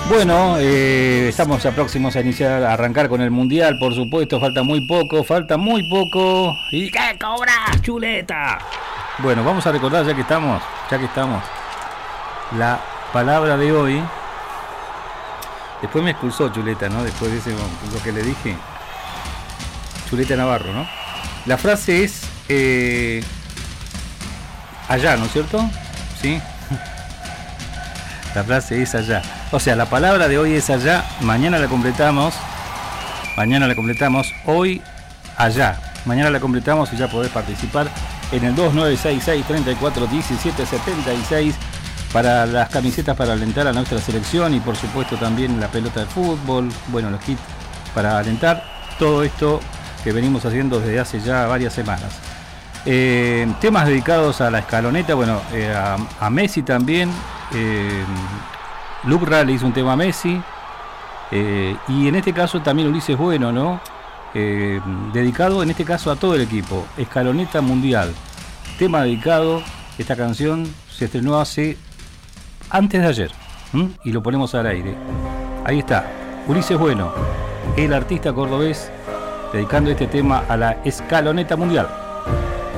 Bueno, estamos ya próximos a arrancar con el Mundial, por supuesto, falta muy poco. ¿Y qué cobras, chuleta? Bueno, vamos a recordar, ya que estamos, la palabra de hoy. Después me expulsó Chuleta, ¿no? Después de ese, lo que le dije. Chuleta Navarro, ¿no? La frase es allá, ¿no es cierto? Sí. La frase es allá. O sea, la palabra de hoy es allá. Mañana la completamos. Hoy allá. Mañana la completamos y ya podés participar en el 2966-341776 para las camisetas para alentar a nuestra selección y por supuesto también la pelota de fútbol. Bueno, los kits para alentar. Todo esto que venimos haciendo desde hace ya varias semanas. Temas dedicados a la escaloneta, bueno, a Messi también. Luke Rally hizo un tema a Messi, y en este caso también Ulises Bueno, ¿no? Dedicado en este caso a todo el equipo. Escaloneta Mundial, tema dedicado. Esta canción se estrenó antes de ayer, y lo ponemos al aire. Ahí está, Ulises Bueno, el artista cordobés, dedicando este tema a la Escaloneta Mundial.